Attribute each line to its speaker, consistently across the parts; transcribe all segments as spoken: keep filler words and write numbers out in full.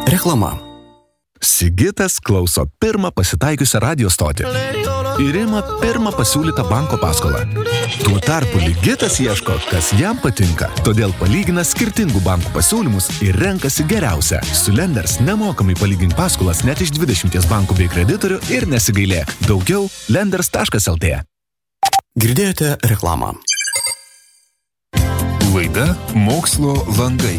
Speaker 1: Reklama. Sigitas klauso pirmą pasitaikiusią radio stotį ir ima pirmą pasiūlytą banko paskolą. Tuo tarpu Ligitas ieško, kas jam patinka, todėl palygina skirtingų bankų pasiūlymus ir renkasi geriausią. Su Lenders nemokamai palygink paskolas net iš dvidešimties bankų bei kreditorių ir nesigailėk. Daugiau lenders taškas lt.
Speaker 2: Girdėjote reklamą.
Speaker 3: Laida Mokslo langai.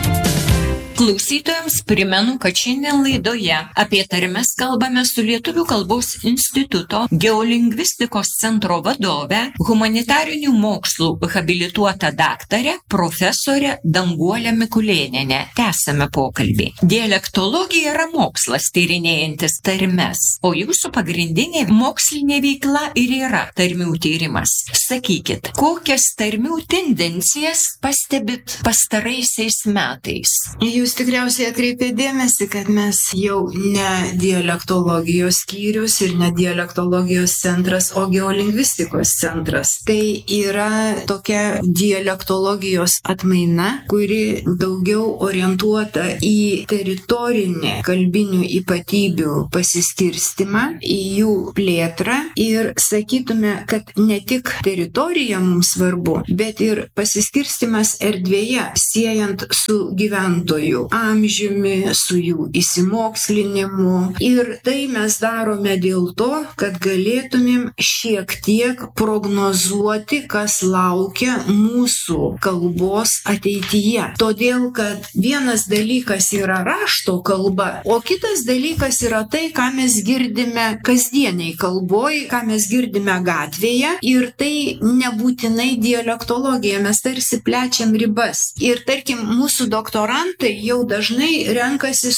Speaker 4: Klausytojams primenu, kad šiandien laidoje apie tarmes kalbame su Lietuvių kalbos instituto geolingvistikos centro vadove, humanitarinių mokslų habilituota daktarė, profesorė Danguolė Mikulėnienė. Tęsame pokalbį. Dialektologija yra mokslas tyrinėjantis tarmes, o jūsų pagrindinė mokslinė veikla ir yra tarmių tyrimas. Sakykit, kokias tarmių tendencijas pastebit pastaraisiais metais?
Speaker 5: Jūs tikriausiai atkreipė dėmesį, kad mes jau ne dialektologijos skyrius ir ne dialektologijos centras, o geolingvistikos centras. Tai yra tokia dialektologijos atmaina, kuri daugiau orientuota į teritorinį kalbinių ypatybių pasiskirstimą, į jų plėtrą ir sakytume, kad ne tik teritorija mums svarbu, bet ir pasiskirstimas erdvėje, siejant su gyventojų amžiumi, su jų įsimokslinimu. Ir tai mes darome dėl to, kad galėtumėm šiek tiek prognozuoti, kas laukia mūsų kalbos ateityje. Todėl, kad vienas dalykas yra rašto kalba, o kitas dalykas yra tai, ką mes girdime kasdieniai kalboj, ką mes girdime gatvėje, ir tai nebūtinai dialektologija, mes tarsi plečiam ribas. Ir tarkim, mūsų doktorantai jau dažnai renkasi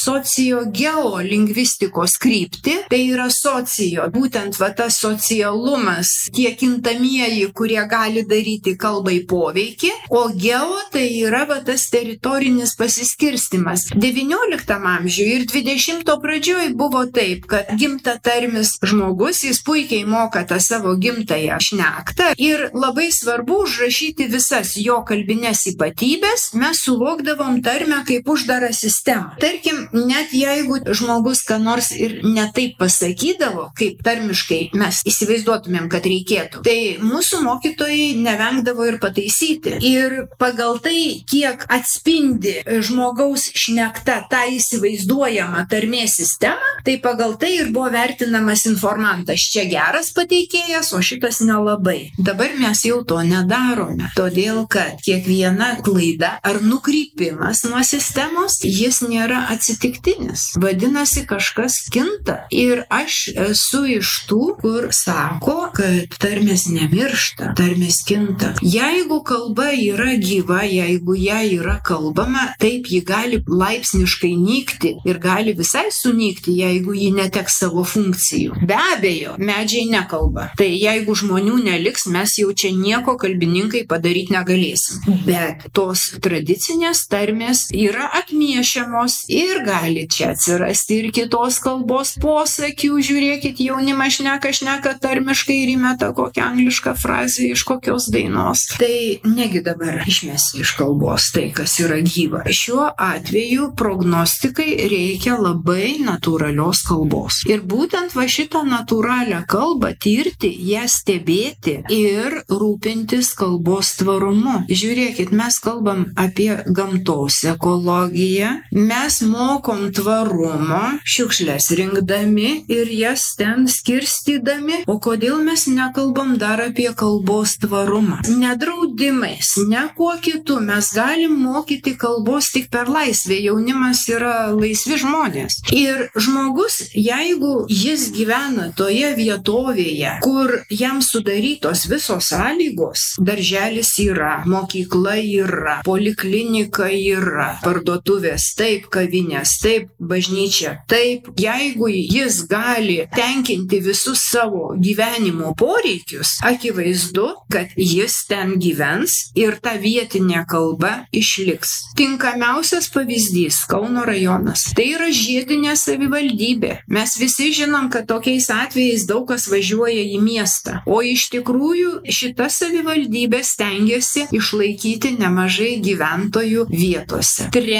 Speaker 5: socio-geolingvistikos kryptį, tai yra socio, būtent va tas socialumas, tie kintamieji, kurie gali daryti kalbai poveikį, o geo tai yra va tas teritorinis pasiskirstimas. devynioliktam amžiuje ir dvidešimto pradžioj buvo taip, kad gimtatarmis žmogus, jis puikiai moka tą savo gimtąją šnektą ir labai svarbu užrašyti visas jo kalbines ypatybės, mes suvokdavom tarmę kaip uždarą sistemą. Tarkim, net jeigu žmogus ką nors ir netaip pasakydavo, kaip tarmiškai mes įsivaizduotumėm, kad reikėtų, tai mūsų mokytojai nevengdavo ir pataisyti. Ir pagal tai, kiek atspindi žmogaus šnekta tą įsivaizduojamą tarmės sistemą, tai pagal tai ir buvo vertinamas informantas. Čia geras pateikėjas, o šitas nelabai. Dabar mes jau to nedarome, todėl kad kiekviena klaida ar nukrypimas nuo sistemos, jis nėra atsitiktinis. Vadinasi, kažkas kinta. Ir aš esu iš tų, kur sako, kad tarmės nemiršta, tarmės kinta. Jeigu kalba yra gyva, jeigu ją yra kalbama, taip ji gali laipsniškai nykti ir gali visai sunykti, jeigu ji neteks savo funkcijų. Be abejo, medžiai nekalba. Tai jeigu žmonių neliks, mes jau čia nieko kalbininkai padaryti negalėsim. Bet tos tradicinės tarmės yra atmiešiamos ir gali čia atsirasti ir kitos kalbos posakių. Žiūrėkit, jaunimas šneka, šneka tarmiškai ir įmeta kokią anglišką frazę iš kokios dainos. Tai negi dabar išmesti iš kalbos tai, kas yra gyva. Šiuo atveju prognostikai reikia labai natūralios kalbos. Ir būtent va šitą natūralią kalbą tirti, ją stebėti ir rūpintis kalbos tvarumu. Žiūrėkit, mes kalbam apie gamtos ekologiją, mes mokom tvarumo, šiukšles rinkdami ir jas ten skirstydami, o kodėl mes nekalbam dar apie kalbos tvarumą? Ne draudimais, ne kuo kitu, mes galim mokyti kalbos tik per laisvę, jaunimas yra laisvi žmonės. Ir žmogus, jeigu jis gyvena toje vietovėje, kur jam sudarytos visos sąlygos, darželis yra, mokykla yra, poliklinika yra, parduotuvės taip, kavinės taip, bažnyčia taip, jeigu jis gali tenkinti visus savo gyvenimo poreikius, akivaizdu, kad jis ten gyvens ir ta vietinė kalba išliks. Tinkamiausias pavyzdys – Kauno rajonas. Tai yra žiedinė savivaldybė. Mes visi žinom, kad tokiais atvejais daug kas važiuoja į miestą. O iš tikrųjų šita savivaldybė stengiasi išlaikyti nemažai gyventojų vietose. Tre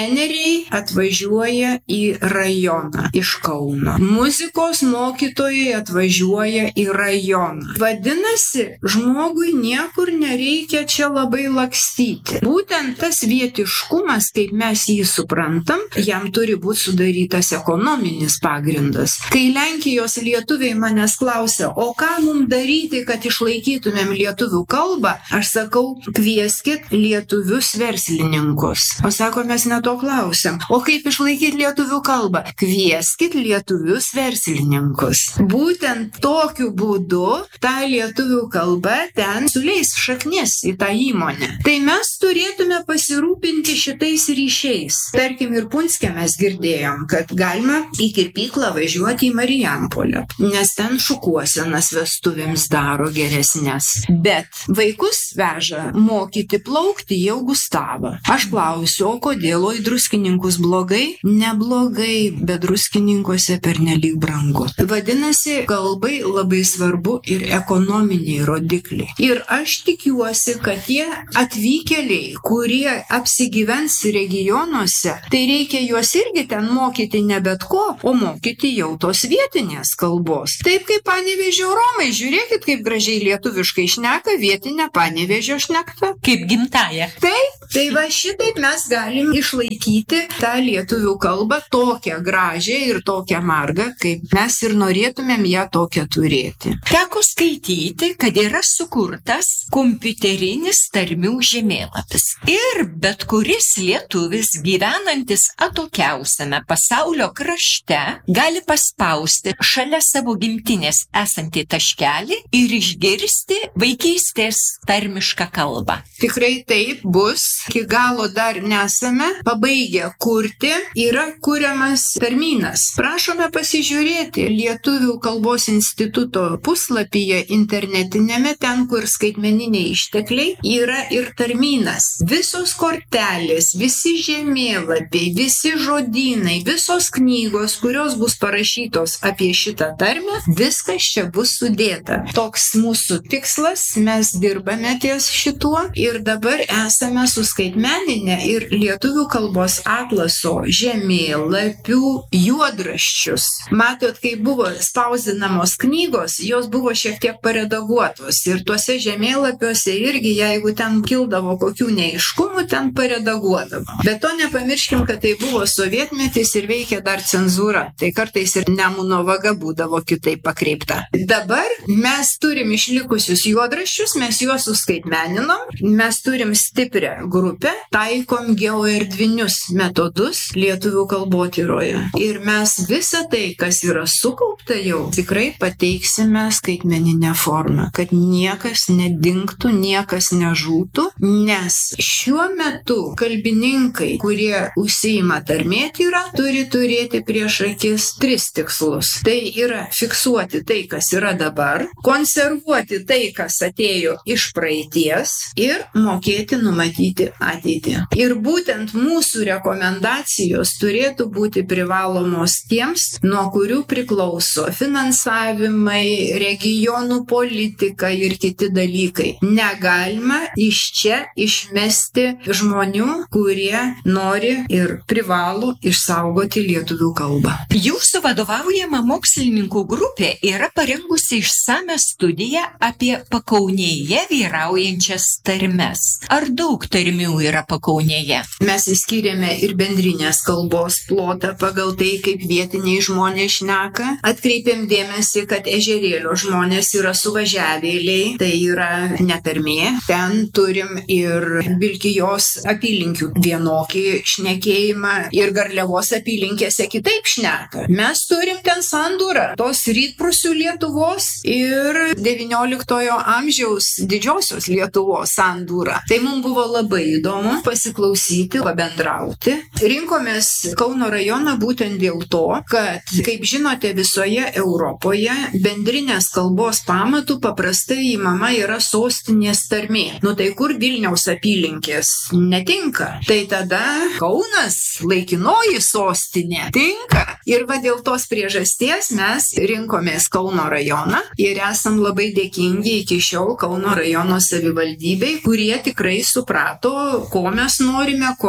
Speaker 5: treneriai atvažiuoja į rajoną iš Kauno. Muzikos mokytojai atvažiuoja į rajoną. Vadinasi, žmogui niekur nereikia čia labai lakstyti. Būtent tas vietiškumas, kaip mes jį suprantam, jam turi būti sudarytas ekonominis pagrindas. Kai Lenkijos lietuviai manęs klausia, o ką mums daryti, kad išlaikytumėm lietuvių kalbą, aš sakau, kvieskit lietuvius verslininkus. O sako, mes ne to klausiam. O kaip išlaikyti lietuvių kalbą? Kvieskit lietuvius verslininkus. Būtent tokiu būdu ta lietuvių kalba ten suleis šaknis į tą įmonę. Tai mes turėtume pasirūpinti šitais ryšiais. Tarkim, ir Punske mes girdėjom, kad galima į kirpyklą važiuoti į Marijampolę, nes ten šukuosenas vestuvėms daro geresnės. Bet vaikus veža mokyti plaukti į Augustavą. Aš klausiu, o kodėl, o į Druskininkus blogai? Neblogai, bet Druskininkuose pernelyg brangu. Vadinasi, kalbai labai svarbu ir ekonominiai rodikliai. Ir aš tikiuosi, kad tie atvykėliai, kurie apsigyvens regionuose, tai reikia juos irgi ten mokyti ne bet ko, o mokyti jau tos vietinės kalbos. Taip kaip Panevėžio romai, žiūrėkit, kaip gražiai lietuviškai šneka vietinę Panevėžio šnektą.
Speaker 4: Kaip gimtaja.
Speaker 5: Taip, tai va šitaip mes galim išlaikyti tą lietuvių kalbą tokią gražią ir tokią margą, kaip mes ir norėtumėm ją tokią turėti.
Speaker 4: Teko skaityti, kad yra sukurtas kompiuterinis tarmių žemėlapis. Ir bet kuris lietuvis gyvenantis atokiausiame pasaulio krašte gali paspausti šalia savo gimtinės esantį taškelį ir išgirsti vaikystės tarmišką kalbą.
Speaker 5: Tikrai taip bus. Iki galo dar nesame pabaigę kurti. Yra kuriamas tarmynas. Prašome pasižiūrėti Lietuvių kalbos instituto puslapyje internetinėme, ten, kur skaitmeniniai ištekliai, yra ir tarmynas. Visos kortelės, visi žemėlapiai, visi žodynai, visos knygos, kurios bus parašytos apie šitą tarmę, viskas čia bus sudėta. Toks mūsų tikslas, mes dirbame ties šituo ir dabar esame suskaitmeninę ir lietuvių kalbos atlaso žemėlapių juodraščius. Matot, kai buvo spausdinamos knygos, jos buvo šiek tiek paredaguotos ir tuose žemėlapiuose irgi, jeigu ten kildavo kokių neaiškumų, ten paredaguodavo. Bet to nepamirškim, kad tai buvo sovietmetis ir veikė dar cenzūra. Tai kartais ir Nemuno vaga būdavo kitaip pakreipta. Dabar mes turim išlikusius juodraščius, mes juos suskaitmeninom, mes turim stiprią grupę, taikom geoerdvinius metodus lietuvių kalbotyroje. Ir mes visą tai, kas yra sukaupta jau, tikrai pateiksime skaitmeninę formą, kad niekas nedingtų, niekas nežūtų, nes šiuo metu kalbininkai, kurie užsiima tarmėtyrą, turi turėti prieš akis tris tikslus. Tai yra fiksuoti tai, kas yra dabar, konservuoti tai, kas atėjo iš praeities ir mokėti numatyti ateitį. Ir būtent mūsų rekomendacijos turėtų būti privalomos tiems, nuo kurių priklauso finansavimai, regionų politika ir kiti dalykai. Negalima iš čia išmesti žmonių, kurie nori ir privalo išsaugoti lietuvių kalbą.
Speaker 4: Jūsų vadovaujama mokslininkų grupė yra parengusi išsame studiją apie Pakaunėje vyraujančias tarmes. Ar daug tarmių yra Pakaunėje?
Speaker 5: Mes įskyrėme ir bendrinės kalbos plotą pagal tai, kaip vietiniai žmonės šneka. Atkreipėm dėmesį, kad Ežerėlio žmonės yra suvažiavėliai, tai yra netarmė. Ten turim ir Vilkijos apylinkių vienokį šnekėjimą ir Garliavos apylinkėse kitaip šneka. Mes turim ten sandūrą tos rytprūsių Lietuvos ir devynioliktojo amžiaus didžiosios Lietuvos sandūrą. Tai mums buvo labai įdomu pasiklausyti, pabendrauti. Rinkomės Kauno rajoną būtent dėl to, kad, kaip žinote, visoje Europoje bendrinės kalbos pamatų paprastai įmama yra sostinės tarmė. Nu tai kur Vilniaus apylinkės netinka? Tai tada Kaunas, laikinoji sostinė, tinka. Ir va dėl tos priežasties mes rinkomės Kauno rajoną ir esam labai dėkingi iki šiol Kauno rajono savivaldybei, kurie tikrai suprato, ko mes norime, ko mes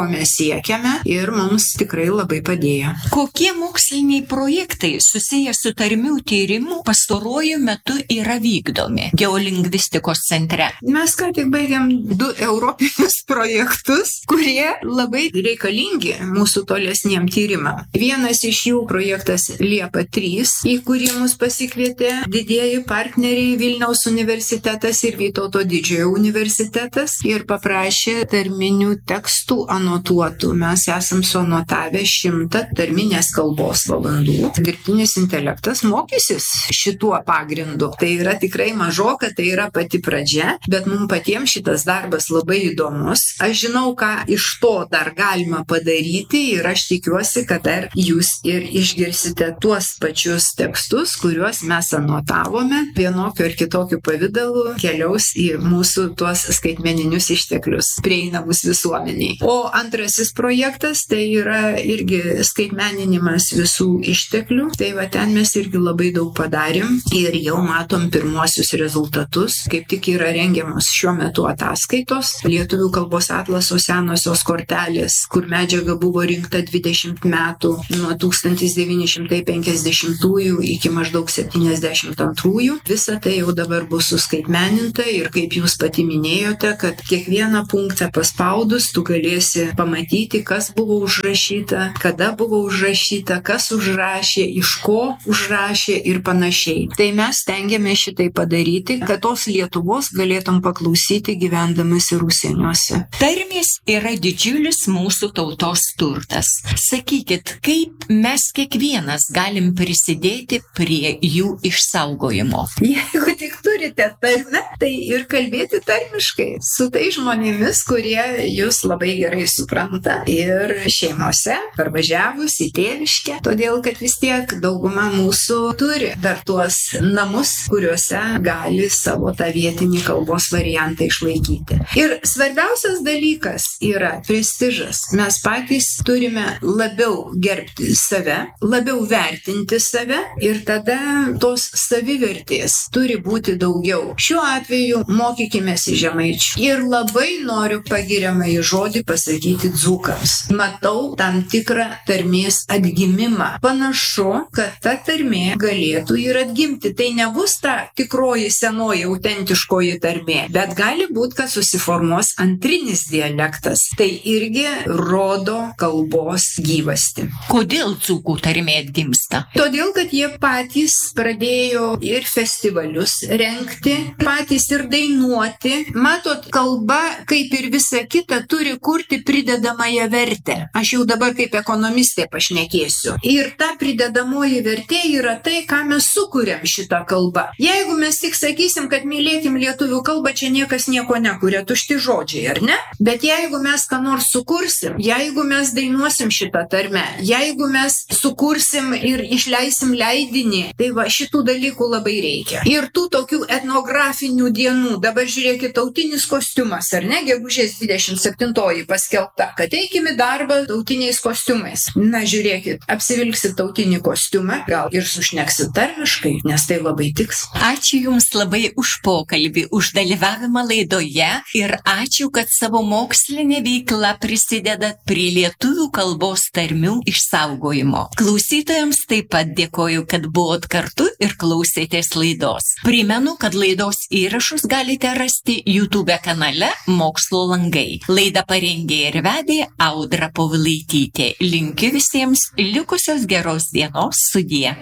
Speaker 5: siekiame ir mums tikrai labai padėjo.
Speaker 4: Kokie moksliniai projektai susiję su tarmių tyrimu pastaruoju metu yra vykdomi geolingvistikos centre?
Speaker 5: Mes ką tik baigiam du europinius projektus, kurie labai reikalingi mūsų tolesniem tyrimam. Vienas iš jų projektas Liepa trys, į kurį mus pasikvietė didieji partneriai Vilniaus universitetas ir Vytauto didžiojo universitetas ir paprašė tarminių tekstų anotuotų. Mes esam suanotavę šimtą tarminės kalbos valandų. Dirbtinis intelektas mokysis šituo pagrindu. Tai yra tikrai mažoka, tai yra pati pradžia, bet mums patiems šitas darbas labai įdomus. Aš žinau, ką iš to dar galima padaryti ir aš tikiuosi, kad dar jūs ir išgirsite tuos pačius tekstus, kuriuos mes anotavome vienokiu ar kitokiu pavidalu keliaus į mūsų tuos skaitmeninius išteklius prieinamus visuomeniai. O antrasis projektas tai yra irgi skaitmeninimas visų išteklių. Tai va ten mes irgi labai daug padarėm ir jau matom pirmuosius rezultatus. Kaip tik yra rengiamos šiuo metu ataskaitos. Lietuvių kalbos atlaso senosios kortelės, kur medžiaga buvo rinkta dvidešimt metų nuo tūkstantis devyni šimtai penkiasdešimtųjų iki maždaug septyniasdešimt antrųjų. Visa tai jau dabar bus suskaitmeninta ir kaip jūs pati minėjote, kad kiekvieną punktą paspaudus tu galėsi pamatyti, kas buvo užrašyta, kada buvo užrašyta, kas užrašė, iš ko užrašė ir panašiai. Tai mes stengiame šitai padaryti, kad tos Lietuvos galėtum paklausyti gyvendamas ir užsieniuose.
Speaker 4: Tarmės yra didžiulis mūsų tautos turtas. Sakykit, kaip mes kiekvienas galim prisidėti prie jų išsaugojimo?
Speaker 5: Jeigu tik turite tarmę, tai ir kalbėti tarmiškai su tai žmonėmis, kurie jūs labai gerai supranta ir šeimose, parvažiavus į tėviškę, todėl kad vis tiek dauguma mūsų turi dar tuos namus, kuriuose gali savo tą vietinį kalbos variantą išlaikyti. Ir svarbiausias dalykas yra prestižas. Mes patys turime labiau gerbti save, labiau vertinti save ir tada tos savivertės turi būti daugiau. Šiuo atveju mokykimės į žemaičių. Ir labai noriu pagiriamąjį žodį pasakyti dzūkams. Matau tam tikrą tarmės atgimimą. Panašu, kad ta tarmė galėtų ir atgimti. Tai nebus ta tikroji senoji autentiškoji tarmė, bet gali būti, kad susiformuos antrinis dialektas. Tai irgi rodo kalbos gyvastį.
Speaker 4: Kodėl dzūkų tarmė atgimsta?
Speaker 5: Todėl, kad jie patys pradėjo ir festivalius rengti, patys ir dainuoti. Matot, kalba, kaip ir visa kita, turi kurti pridedamąją vertę. Aš jau dabar kaip ekonomistė pašnekėsiu. Ir ta pridedamoji vertė yra tai, ką mes sukūrėm šitą kalbą. Jeigu mes tik sakysim, kad mylėkim lietuvių kalbą, čia niekas nieko nekuria, tušti žodžiai, ar ne? Bet jeigu mes ką nors sukursim, jeigu mes dainuosim šitą tarmę, jeigu mes sukursim ir išleisim leidinį, tai va šitų dalykų labai reikia. Ir tų tokių etnografinių dienų, dabar žiūrėkit, tautinis kostiumas, ar ne, gegužės dvidešimt septintoji paskelbta, kad eikim į darbą tautiniais kostiumais. Na, žiūrėkit, apsivilksit tautinį kostiumą, gal ir sušneksit tarmiškai, nes tai labai tiks.
Speaker 4: Ačiū Jums labai už pokalbį, už dalyvavimą laidoje ir ačiū, kad savo mokslinė veikla prisideda prie lietuvių kalbos tarmių išsaugojimo. Klausytojams taip pat dėkoju, kad buvot kartu ir klausėtės laidos. Primenu, kad laidos įrašus galite rasti YouTube kanale Mokslo langai. Laidą parengė ir vedė Audra Povilaitytė. Linkiu visiems likusios geros dienos, sudie.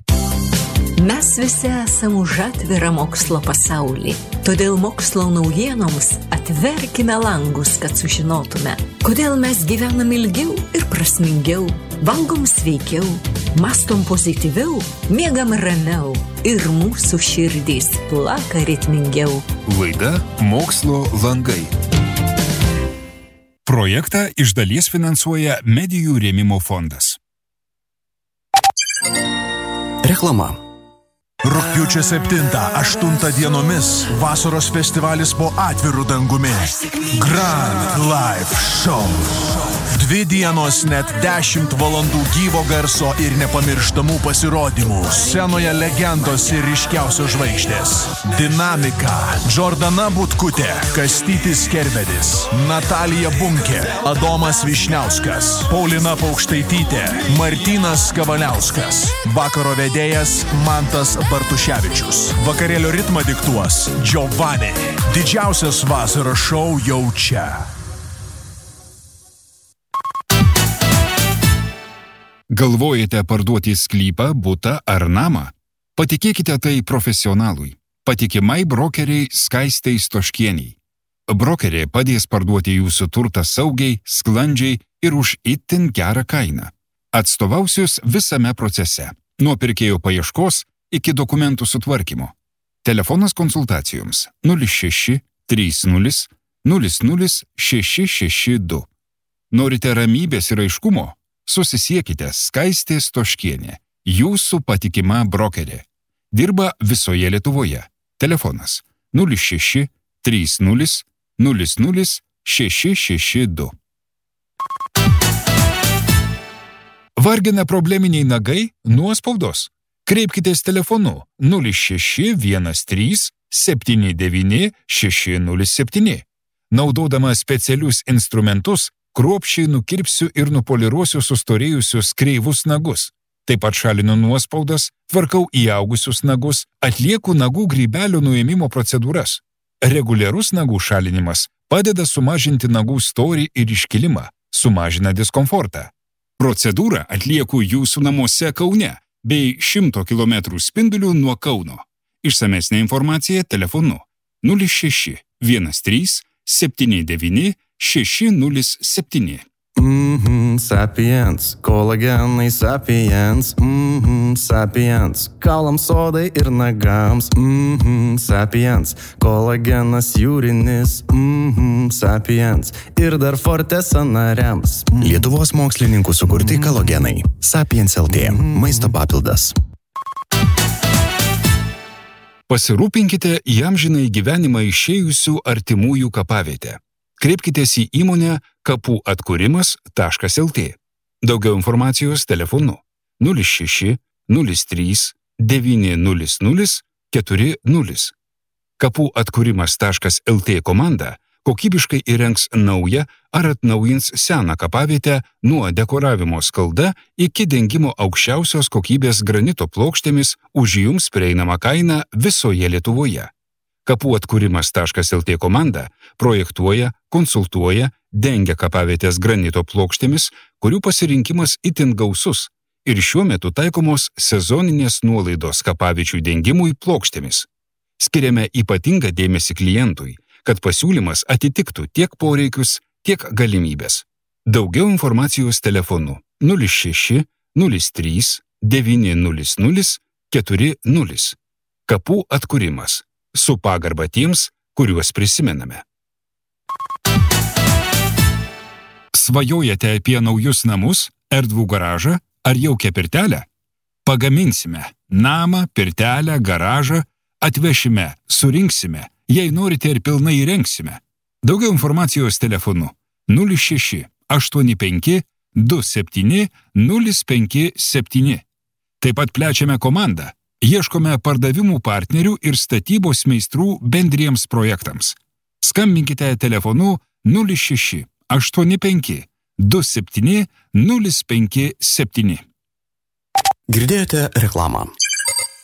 Speaker 6: Mes visi esame už atvirą mokslo pasaulį. Todėl mokslo naujienoms atverkime langus, kad sužinotume, kodėl mes gyvenam ilgiau ir prasmingiau, valgom sveikiau, mastom pozityviau, miegam ramiau ir mūsų širdys plaka ritmingiau.
Speaker 3: Laida Mokslo langai. Projektą iš dalies finansuoja Medijų rėmimo fondas.
Speaker 2: Reklama.
Speaker 7: Rugpjūčio septintą aštuntą dienomis vasaros festivalis po atviru dangumi. Grand Live Show. Dvi dienos net dešimt valandų gyvo garso ir nepamirštamų pasirodymų. Scenoje legendos ir ryškiausios žvaigždės. Dinamika. Džordana Butkutė, Kastytis Kerbedis, Natalija Bunkė, Adomas Višniauskas, Paulina Paukštaitytė, Martynas Kavaliauskas. Vakaro vedėjas Mantas Bartuševičius. Vakarėlio ritmą diktuos Giovanni. Didžiausias vasaros šou jau čia.
Speaker 3: Galvojate parduoti sklypą, butą ar namą? Patikėkite tai profesionalui. Patikimai brokeriai Skaistei Stoškieniai. Brokerė padės parduoti jūsų turtą saugiai, sklandžiai ir už itin gerą kainą. Atstovausius visame procese, nuo pirkėjo paieškos iki dokumentų sutvarkymo. Telefonas konsultacijoms nulis šeši trys nulis nulis nulis šeši šeši du. Norite ramybės ir aiškumo? Susisiekite Skaistė Stoškienė, jūsų patikima brokerė. Dirba visoje Lietuvoje. Telefonas nulis šeši trys nulis nulis nulis šeši šeši du. Vargina probleminiai nagai, nuospaudos? Kreipkitės telefonu nulis šeši vienas trys septyni devyni šeši nulis septyni. Naudodama specialius instrumentus, kruopščiai nukirpsiu ir nupoliruosiu sustorėjusius kreivus nagus. Taip pat šalinu nuospaudas, tvarkau įaugusius nagus, atlieku nagų grybelio nuėmimo procedūras. Reguliarus nagų šalinimas padeda sumažinti nagų storį ir iškilimą, sumažina diskomfortą. Procedūrą atlieku jūsų namuose Kaune bei šimto kilometrų spinduliu nuo Kauno. Išsamesnė informacija telefonu nulis šeši vienas trys septyni devyni šeši nulis septyni.
Speaker 2: Mhm, Sapiens, kolagenai Sapiens, mhm, Sapiens, kaulams odai ir nagams, mhm, Sapiens, kolagenas jūrinis, mhm, Sapiens, ir dar Forte sąnariams. Mhm.
Speaker 8: Lietuvos mokslininkų sukurti kolagenai. Sapiens L T, maisto papildas.
Speaker 3: Pasirūpinkite į amžinai gyvenimą išėjusių artimųjų kapavietę. Kreipkitės į įmonę kapų atkūrimas taškas el tė. Daugiau informacijos telefonu nulis šeši nulis trys devyni nulis nulis keturi nulis. kapų atkūrimas taškas el tė komanda kokybiškai įrengs naują ar atnaujins seną kapavietę nuo dekoravimo skalda iki dengimo aukščiausios kokybės granito plokštėmis už jums prieinamą kainą visoje Lietuvoje. Kapų atkūrimas taškas el tė komanda projektuoja, konsultuoja, dengia kapavietės granito plokštėmis, kurių pasirinkimas itin gausus ir šiuo metu taikomos sezoninės nuolaidos kapaviečių dengimui plokštėmis. Skiriame ypatingą dėmesį klientui, kad pasiūlymas atitiktų tiek poreikius, tiek galimybės. Daugiau informacijos telefonu nulis šeši nulis trys devyni nulis nulis keturi nulis. Kapų atkūrimas. Su pagarba tiems, kuriuos prisimename. Svajojate apie naujus namus, erdvų garažą ar jaukią pirtelę? Pagaminsime namą, pirtelę, garažą, atvešime, surinksime, jei norite ir pilnai įrengsime. Daugiau informacijos telefonu nulis šeši aštuoni penki du septyni nulis penki septyni. Taip pat plečiame komandą. Ieškome pardavimų partnerių ir statybos meistrų bendriems projektams. Skambinkite telefonu nulis šeši aštuoni penki du septyni nulis penki septyni.
Speaker 2: Girdėjote reklamą.